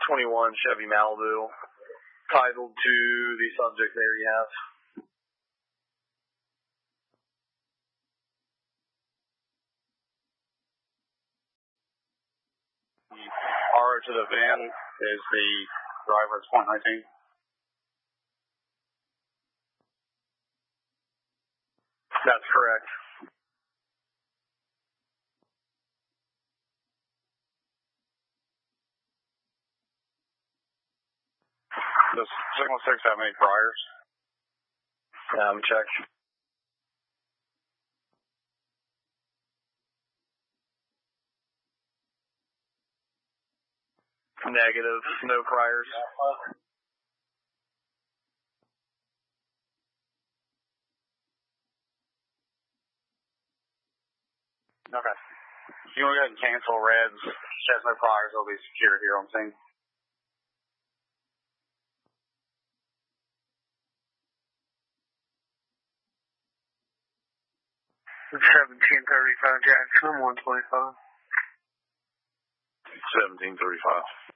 21 Chevy Malibu, titled to the subject there you have. R to the van is the driver at 2019. That's correct. Does Signal 6 have any priors? Check. Negative. No priors. Okay. You want to go ahead and cancel Reds. She has no priors. It'll be secure here on scene. It's 1735 Jackson, 125. 1735.